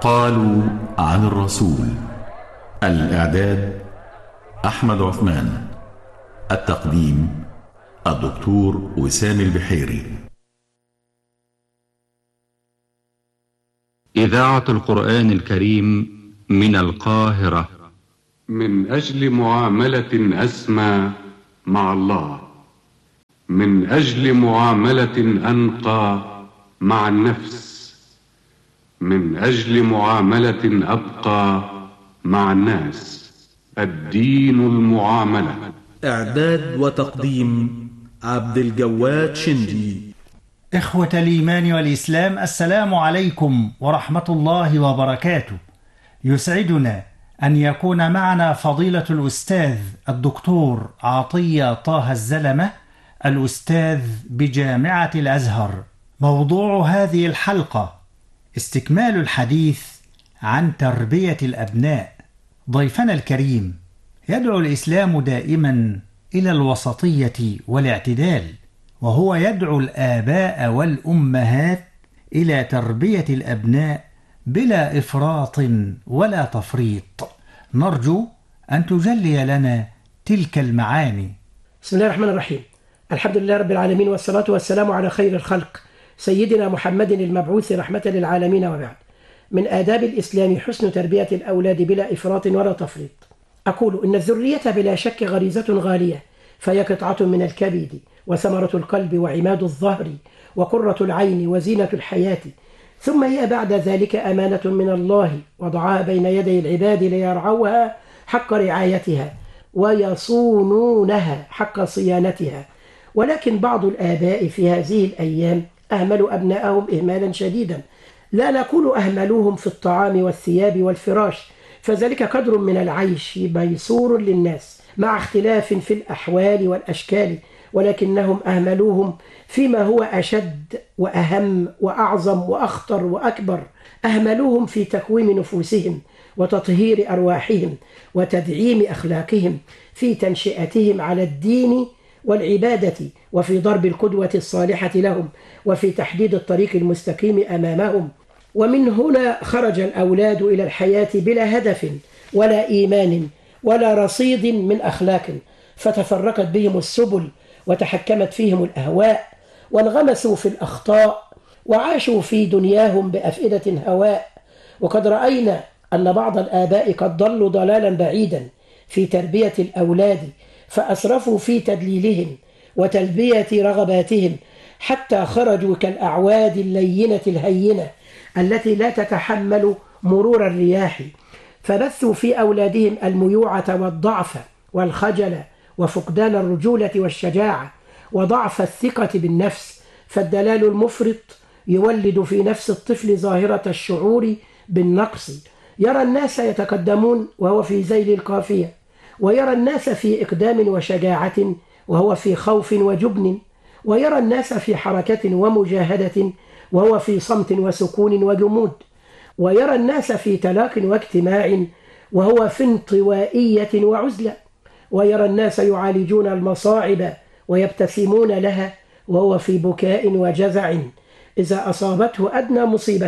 قالوا عن الرسول. الإعداد أحمد عثمان. التقديم الدكتور وسام البحيري. إذاعة القرآن الكريم من القاهرة. من أجل معاملة أسمى مع الله، من أجل معاملة أنقى مع النفس، من أجل معاملة أبقى مع الناس. الدين المعاملة. إعداد وتقديم عبد الجواد شندي. إخوة الإيمان والإسلام، السلام عليكم ورحمة الله وبركاته. يسعدنا أن يكون معنا فضيلة الأستاذ الدكتور عطية طه الزلمة، الأستاذ بجامعة الأزهر. موضوع هذه الحلقة استكمال الحديث عن تربية الأبناء. ضيفنا الكريم يدعو الإسلام دائما إلى الوسطية والاعتدال، وهو يدعو الآباء والأمهات إلى تربية الأبناء بلا إفراط ولا تفريط. نرجو أن تجلي لنا تلك المعاني. بسم الله الرحمن الرحيم. الحمد لله رب العالمين، والصلاة والسلام على خير الخلق سيدنا محمد المبعوث رحمة للعالمين، وبعد. من آداب الإسلام حسن تربية الأولاد بلا إفراط ولا تفريط. أقول إن الذرية بلا شك غريزة غالية، فهي قطعة من الكبد وثمرة القلب وعماد الظهر وقرة العين وزينة الحياة، ثم هي بعد ذلك أمانة من الله وضعها بين يدي العباد ليرعوها حق رعايتها ويصونونها حق صيانتها. ولكن بعض الآباء في هذه الأيام أهملوا أبناءهم إهمالا شديدا. لا نقول أهملوهم في الطعام والثياب والفراش، فذلك قدر من العيش ميسور للناس مع اختلاف في الأحوال والأشكال، ولكنهم أهملوهم فيما هو أشد وأهم وأعظم وأخطر وأكبر. أهملوهم في تكوين نفوسهم وتطهير أرواحهم وتدعيم أخلاقهم، في تنشئتهم على الدين والعبادة، وفي ضرب القدوة الصالحة لهم، وفي تحديد الطريق المستقيم أمامهم. ومن هنا خرج الأولاد إلى الحياة بلا هدف ولا إيمان ولا رصيد من أخلاق، فتفرقت بهم السبل وتحكمت فيهم الأهواء، وانغمسوا في الأخطاء وعاشوا في دنياهم بأفئدة هواء. وقد رأينا أن بعض الآباء قد ضلوا ضلالا بعيدا في تربية الأولاد، فأسرفوا في تدليلهم وتلبية رغباتهم، حتى خرجوا كالأعواد اللينة الهينة التي لا تتحمل مرور الرياح، فبثوا في أولادهم الميوعة والضعف والخجل وفقدان الرجولة والشجاعة وضعف الثقة بالنفس. فالدلال المفرط يولد في نفس الطفل ظاهرة الشعور بالنقص. يرى الناس يتقدمون وهو في ذيل القافية، ويرى الناس في إقدام وشجاعة وهو في خوف وجبن، ويرى الناس في حركة ومجاهدة وهو في صمت وسكون وجمود، ويرى الناس في تلاق واجتماع وهو في انطوائية وعزلة، ويرى الناس يعالجون المصاعب ويبتسمون لها وهو في بكاء وجزع إذا أصابته أدنى مصيبة.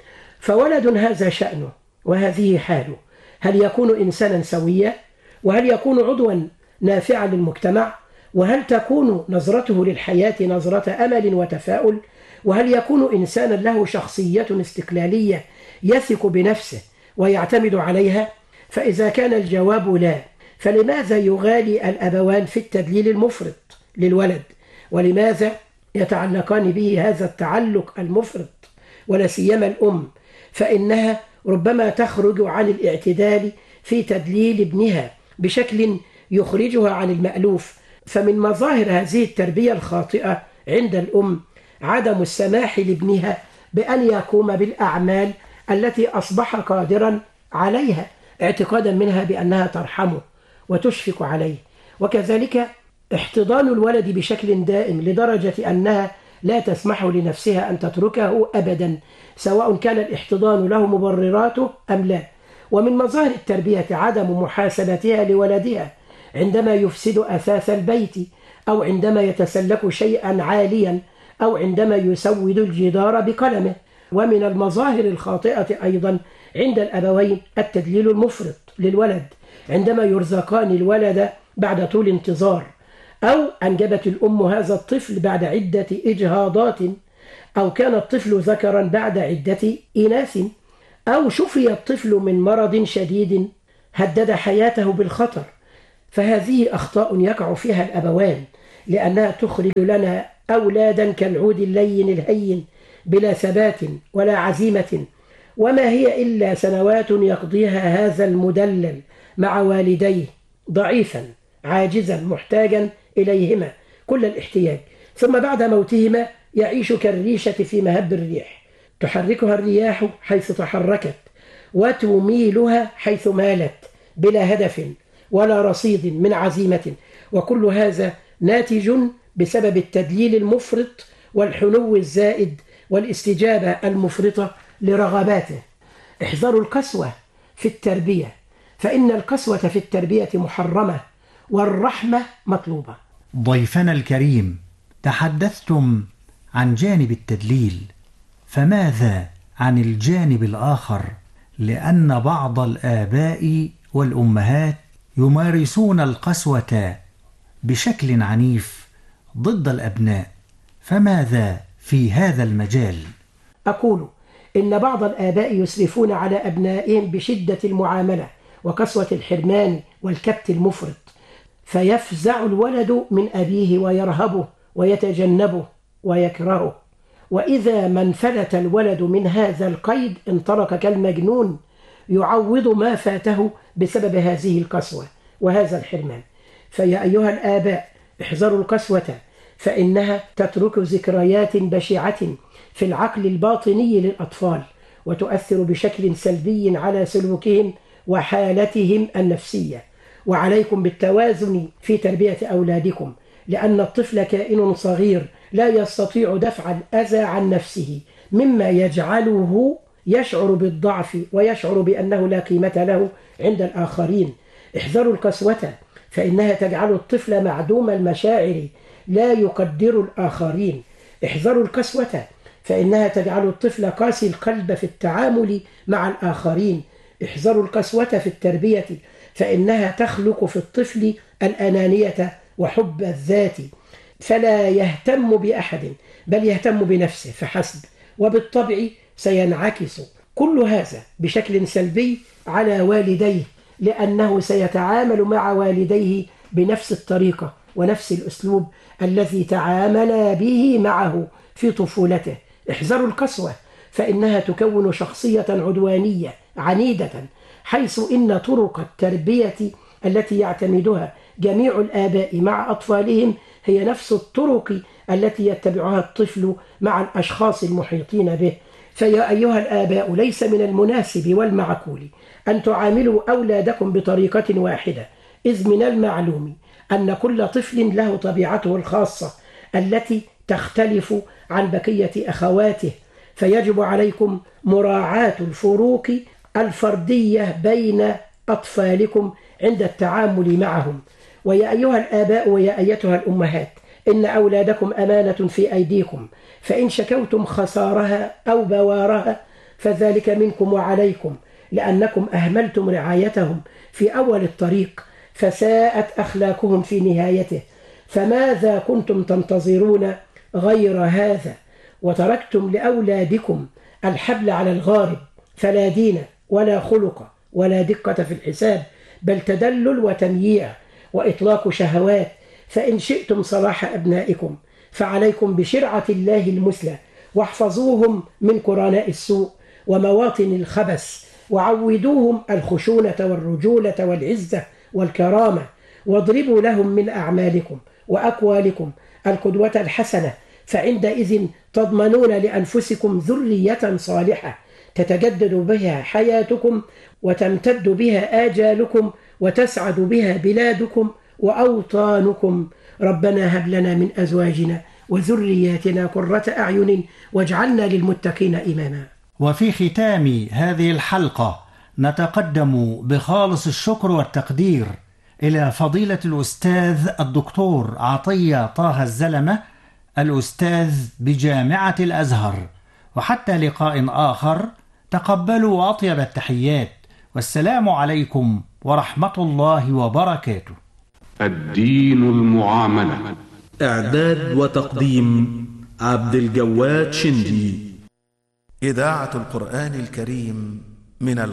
فولد هذا شأنه وهذه حاله. هل يكون إنسانا سويا؟ وهل يكون عضوا نافعا للمجتمع؟ وهل تكون نظرته للحياة نظرة أمل وتفاؤل؟ وهل يكون إنسانا له شخصية استقلالية يثق بنفسه ويعتمد عليها؟ فإذا كان الجواب لا، فلماذا يغالي الأبوان في التدليل المفرط للولد؟ ولماذا يتعلقان به هذا التعلق المفرط؟ ولا سيما الأم، فإنها ربما تخرج عن الاعتدال في تدليل ابنها بشكل يخرجها عن المألوف. فمن مظاهر هذه التربية الخاطئة عند الأم عدم السماح لابنها بأن يقوم بالأعمال التي أصبح قادرا عليها، اعتقادا منها بأنها ترحمه وتشفق عليه. وكذلك احتضان الولد بشكل دائم لدرجة أنها لا تسمح لنفسها أن تتركه أبدا، سواء كان الاحتضان له مبرراته أم لا. ومن مظاهر التربية عدم محاسبتها لولدها عندما يفسد أثاث البيت، أو عندما يتسلك شيئا عاليا، أو عندما يسود الجدار بقلمه. ومن المظاهر الخاطئة أيضا عند الأبوين التدليل المفرط للولد عندما يرزقان الولد بعد طول انتظار، أو أنجبت الأم هذا الطفل بعد عدة إجهاضات، أو كان الطفل ذكرا بعد عدة إناث، أو شفي الطفل من مرض شديد هدد حياته بالخطر. فهذه أخطاء يقع فيها الأبوان، لأنها تخرج لنا أولادا كالعود اللين الهين بلا ثبات ولا عزيمة، وما هي إلا سنوات يقضيها هذا المدلل مع والديه ضعيفا عاجزا محتاجا إليهما كل الاحتياج، ثم بعد موتهما يعيش كالريشة في مهب الريح، تحركها الرياح حيث تحركت وتميلها حيث مالت بلا هدف ولا رصيد من عزيمة، وكل هذا ناتج بسبب التدليل المفرط والحنو الزائد والاستجابة المفرطة لرغباته. احذروا القسوة في التربية، فإن القسوة في التربية محرمة والرحمة مطلوبة. ضيفنا الكريم، تحدثتم عن جانب التدليل، فماذا عن الجانب الآخر؟ لأن بعض الآباء والأمهات يمارسون القسوة بشكل عنيف ضد الأبناء، فماذا في هذا المجال؟ أقول إن بعض الآباء يسرفون على أبنائهم بشدة المعاملة وقسوة الحرمان والكبت المفرط، فيفزع الولد من أبيه ويرهبه ويتجنبه ويكرهه، وإذا ما انفلت الولد من هذا القيد انطلق كالمجنون يعوض ما فاته بسبب هذه القسوة وهذا الحرمان. فيا أيها الآباء، احذروا القسوة، فإنها تترك ذكريات بشعة في العقل الباطني للأطفال، وتؤثر بشكل سلبي على سلوكهم وحالتهم النفسية. وعليكم بالتوازن في تربية أولادكم، لأن الطفل كائن صغير لا يستطيع دفع الأذى عن نفسه، مما يجعله يشعر بالضعف ويشعر بأنه لا قيمة له عند الآخرين. احذروا القسوة، فإنها تجعل الطفل معدوم المشاعر لا يقدر الآخرين. احذروا القسوة، فإنها تجعل الطفل قاسي القلب في التعامل مع الآخرين. احذروا القسوة في التربية، فإنها تخلق في الطفل الأنانية وحب الذات، فلا يهتم بأحد بل يهتم بنفسه فحسب، وبالطبع سينعكس كل هذا بشكل سلبي على والديه، لأنه سيتعامل مع والديه بنفس الطريقة ونفس الأسلوب الذي تعامل به معه في طفولته. احذروا القسوة، فإنها تكون شخصية عدوانية عنيدة، حيث إن طرق التربية التي يعتمدها جميع الآباء مع أطفالهم هي نفس الطرق التي يتبعها الطفل مع الأشخاص المحيطين به. فيا أيها الآباء، ليس من المناسب والمعقول أن تعاملوا أولادكم بطريقة واحدة، إذ من المعلوم أن كل طفل له طبيعته الخاصة التي تختلف عن بقية أخواته، فيجب عليكم مراعاة الفروق الفردية بين أطفالكم عند التعامل معهم. ويا أيها الآباء ويا أيتها الأمهات، إن أولادكم أمانة في أيديكم، فإن شكوتم خسارها أو بوارها فذلك منكم وعليكم، لأنكم أهملتم رعايتهم في أول الطريق فساءت أخلاقهم في نهايته. فماذا كنتم تنتظرون غير هذا؟ وتركتم لأولادكم الحبل على الغارب، فلا دين ولا خلق ولا دقة في الحساب، بل تدلل وتمييع وإطلاق شهوات. فإن شئتم صلاح أبنائكم فعليكم بشرعة الله المثلى، واحفظوهم من قرناء السوء ومواطن الخبث، وعودوهم الخشونة والرجولة والعزة والكرامة، واضربوا لهم من أعمالكم وأقوالكم القدوة الحسنة، فعندئذ تضمنون لأنفسكم ذرية صالحة تتجدد بها حياتكم وتمتد بها آجالكم وتسعد بها بلادكم وأوطانكم. ربنا هب لنا من أزواجنا وذرياتنا قرة أعين واجعلنا للمتقين إماما. وفي ختام هذه الحلقة نتقدم بخالص الشكر والتقدير إلى فضيلة الأستاذ الدكتور عطية طه الزلمة، الأستاذ بجامعة الأزهر، وحتى لقاء آخر، تقبلوا أطيب التحيات، والسلام عليكم ورحمة الله وبركاته. الدين المعاملة. إعداد وتقديم عبد الجواد شندي. إذاعة القرآن الكريم من